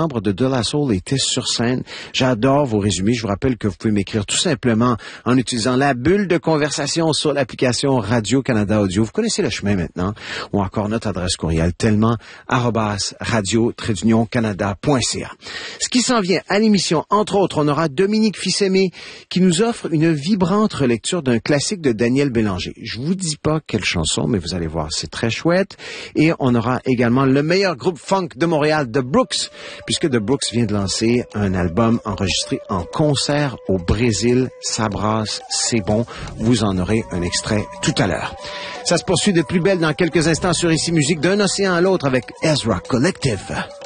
membres de De La Soul étaient sur scène. J'adore vos résumés. Je vous rappelle que vous pouvez m'écrire tout simplement en utilisant la bulle de conversation sur l'application Radio-Canada Audio. Vous connaissez le chemin maintenant. Ou encore notre adresse courriel tellement@radio-canada.ca. Ce qui s'en vient à l'émission, entre autres, on aura Dominique Fils-Aimé qui nous offre une vibrante relecture d'un classique de Daniel Bélanger. Je vous dis pas quelle chanson, mais vous allez voir, c'est très chouette. Et on aura également le meilleur groupe funk de Montréal, The Brooks, puisque The Brooks vient de lancer un album enregistré en concert au Brésil. Ça brasse, c'est bon. Vous en aurez un extrait tout à l'heure. Ça se poursuit de plus belle dans quelques instants sur Ici Musique, d'un océan à l'autre avec Ezra Collective.